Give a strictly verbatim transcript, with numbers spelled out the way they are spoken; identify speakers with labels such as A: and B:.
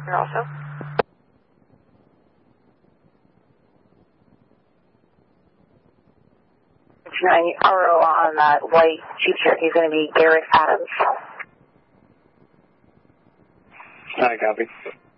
A: Here also. nine R O on that white Jeep Cherokee is going to be Garrett Adams.
B: Hi, copy.